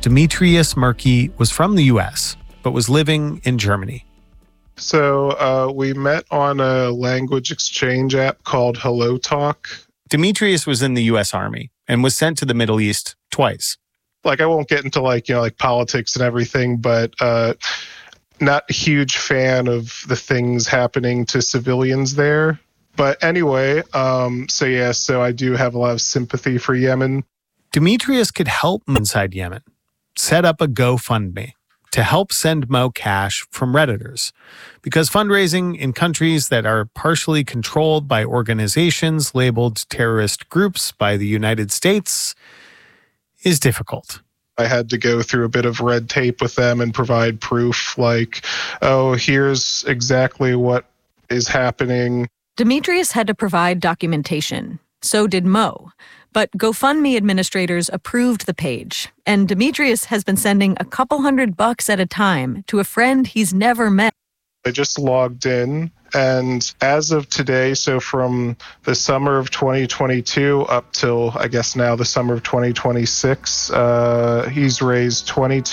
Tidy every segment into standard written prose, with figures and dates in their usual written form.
Demetrius Murky was from the US, but was living in Germany. So we met on a language exchange app called HelloTalk. Demetrius was in the US Army and was sent to the Middle East twice. I won't get into politics and everything, but not a huge fan of the things happening to civilians there. But anyway, so I do have a lot of sympathy for Yemen. Demetrius could help inside Yemen, set up a GoFundMe to help send Mo cash from Redditors, because fundraising in countries that are partially controlled by organizations labeled terrorist groups by the United States is difficult. I had to go through a bit of red tape with them and provide proof here's exactly what is happening. Demetrius had to provide documentation. So did Mo. But GoFundMe administrators approved the page, and Demetrius has been sending a couple $100 at a time to a friend he's never met. I just logged in, and as of today, so from the summer of 2022 up till, I guess now, the summer of 2026, he's raised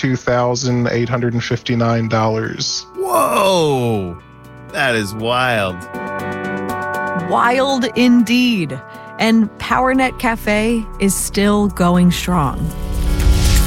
$22,859. Whoa! That is wild. Wild indeed. And PowerNet Cafe is still going strong.